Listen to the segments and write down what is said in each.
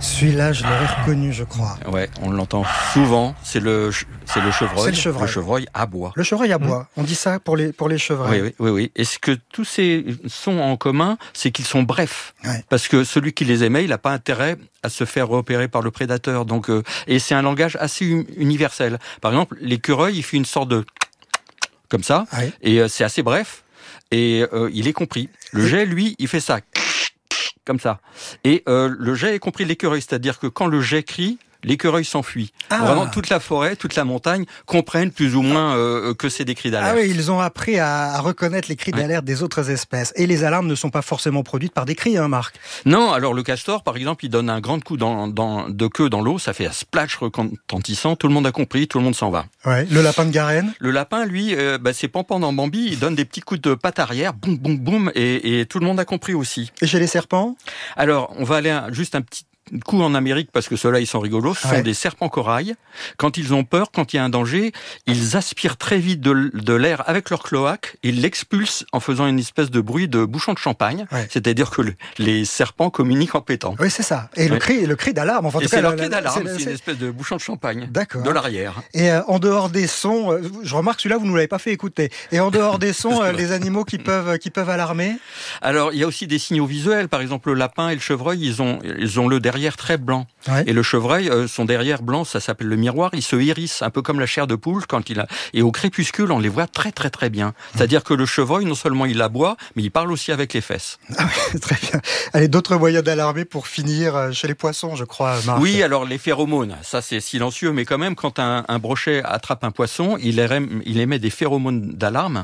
Celui-là, je l'aurais reconnu, je crois. Ouais, on l'entend souvent. C'est le chevreuil. C'est le chevreuil. Le chevreuil aboie. Le chevreuil aboie. On dit ça pour les chevreuils. Oui. Et ce que tous ces sons ont en commun, c'est qu'ils sont brefs. Ouais. Parce que celui qui les émet, il n'a pas intérêt à se faire repérer par le prédateur. Donc, et c'est un langage assez universel. Par exemple, l'écureuil, il fait une sorte de comme ça, ouais. Et c'est assez bref. Et il est compris. Le jet, lui, il fait ça. Comme ça. Et le jet est compris de l'écureuil, c'est-à-dire que quand le jet crie, l'écureuil s'enfuit. Vraiment, toute la forêt, toute la montagne comprennent plus ou moins que c'est des cris d'alerte. Ah oui, ils ont appris à reconnaître les cris d'alerte des autres espèces. Et les alarmes ne sont pas forcément produites par des cris, hein, Marc? Non, alors le castor, par exemple, il donne un grand coup de queue dans l'eau, ça fait un splash retentissant, tout le monde a compris, tout le monde s'en va. Ouais. Le lapin de Garenne? Le lapin, lui, c'est Pampan dans Bambi, il donne des petits coups de patte arrière, boum, boum, boum, et tout le monde a compris aussi. Et chez les serpents? Alors, on va aller juste un petit coup en Amérique, parce que ceux-là, ils sont rigolos, ce sont des serpents corail. Quand ils ont peur, quand il y a un danger, ils aspirent très vite de l'air avec leur cloaque, ils l'expulsent en faisant une espèce de bruit de bouchon de champagne, c'est-à-dire que les serpents communiquent en pétant. Oui, c'est ça. Et le cri d'alarme. Enfin, en tout cas, c'est leur cri d'alarme, c'est une espèce de bouchon de champagne. D'accord. De l'arrière. Et en dehors des sons, je remarque celui-là, vous ne nous l'avez pas fait écouter. Et en dehors des sons, les animaux qui peuvent alarmer? Alors, il y a aussi des signaux visuels. Par exemple, le lapin et le chevreuil, ils ont le derrière très blanc. Ouais. Et le chevreuil, son derrière blanc, ça s'appelle le miroir, il se hérisse, un peu comme la chair de poule et au crépuscule, on les voit très très très bien. C'est-à-dire que le chevreuil, non seulement il aboie, mais il parle aussi avec les fesses. Ah oui, très bien. Allez, d'autres moyens d'alarmer pour finir chez les poissons, je crois, Marc. Oui, alors les phéromones, ça c'est silencieux, mais quand même, quand un brochet attrape un poisson, il émet des phéromones d'alarme.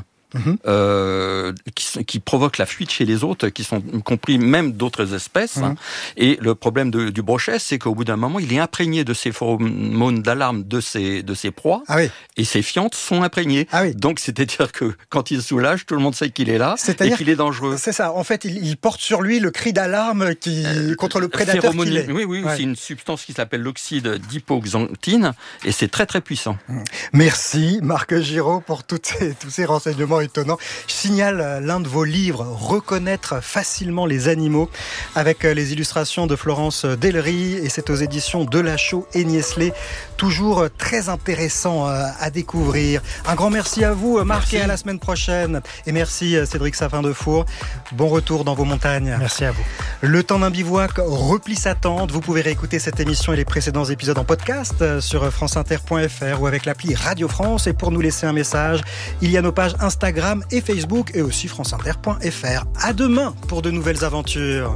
Qui provoquent la fuite chez les autres, qui sont compris même d'autres espèces. Et le problème du brochet, c'est qu'au bout d'un moment, il est imprégné de ces phéromones d'alarme de ses proies, et ses fientes sont imprégnées. Donc, c'est-à-dire que quand il se soulage, tout le monde sait qu'il est là et qu'il est dangereux. C'est ça. En fait, il porte sur lui le cri d'alarme contre le prédateur qu'il est. Oui, c'est une substance qui s'appelle l'oxyde d'hypoxanthine, et c'est très très puissant. Merci Marc Giraud pour tous ces renseignements étonnant. Je signale l'un de vos livres, Reconnaître facilement les animaux, avec les illustrations de Florence Dellery, et c'est aux éditions Delachaux et Niestlé. Toujours très intéressant à découvrir. Un grand merci à vous, Marc, et à la semaine prochaine. Et merci Cédric Sapin-Defour. Bon retour dans vos montagnes. Merci à vous. Le temps d'un bivouac replie sa tente. Vous pouvez réécouter cette émission et les précédents épisodes en podcast sur franceinter.fr ou avec l'appli Radio France. Et pour nous laisser un message, il y a nos pages Instagram et Facebook, et aussi franceinter.fr. À demain pour de nouvelles aventures.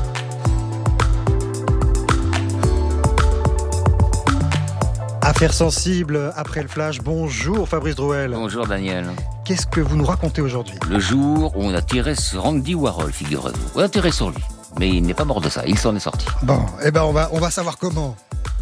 Affaires sensibles après le flash. Bonjour Fabrice Drouel. Bonjour Daniel. Qu'est-ce que vous nous racontez aujourd'hui? Le jour où on a tiré sur Andy Warhol, figurez-vous. On a tiré sur lui, mais il n'est pas mort de ça, il s'en est sorti. Bon, on va savoir comment.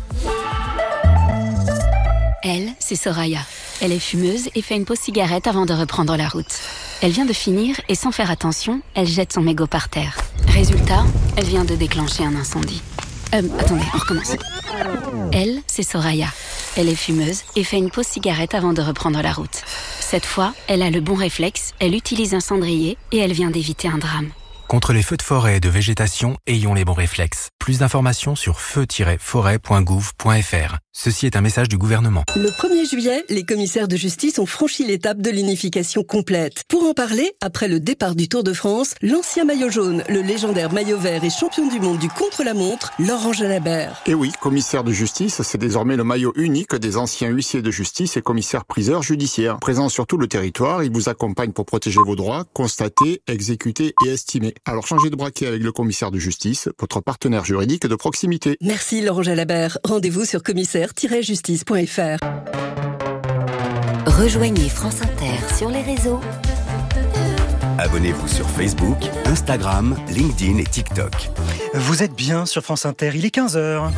Elle, c'est Soraya. Elle est fumeuse et fait une pause cigarette avant de reprendre la route. Elle vient de finir et sans faire attention, elle jette son mégot par terre. Résultat, elle vient de déclencher un incendie. Attendez, on recommence. Elle, c'est Soraya. Elle est fumeuse et fait une pause cigarette avant de reprendre la route. Cette fois, elle a le bon réflexe, elle utilise un cendrier et elle vient d'éviter un drame. Contre les feux de forêt et de végétation, ayons les bons réflexes. Plus d'informations sur feu-forêt.gouv.fr. Ceci est un message du gouvernement. Le 1er juillet, les commissaires de justice ont franchi l'étape de l'unification complète. Pour en parler, après le départ du Tour de France, l'ancien maillot jaune, le légendaire maillot vert et champion du monde du contre-la-montre, Laurent Jalabert. Et oui, commissaire de justice, c'est désormais le maillot unique des anciens huissiers de justice et commissaires-priseurs judiciaires. Présents sur tout le territoire, ils vous accompagnent pour protéger vos droits, constater, exécuter et estimer. Alors changez de braquet avec le commissaire de justice, votre partenaire juridique de proximité. Merci Laurent Jalabert. Rendez-vous sur commissaire-justice.fr. Rejoignez France Inter sur les réseaux. Abonnez-vous sur Facebook, Instagram, LinkedIn et TikTok. Vous êtes bien sur France Inter, il est 15h.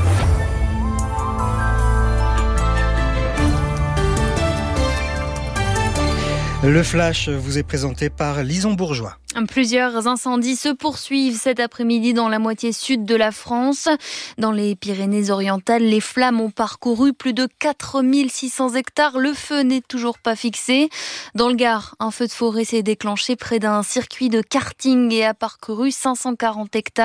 Le Flash vous est présenté par Lison Bourgeois. Plusieurs incendies se poursuivent cet après-midi dans la moitié sud de la France. Dans les Pyrénées-Orientales, les flammes ont parcouru plus de 4600 hectares. Le feu n'est toujours pas fixé. Dans le Gard, un feu de forêt s'est déclenché près d'un circuit de karting et a parcouru 540 hectares.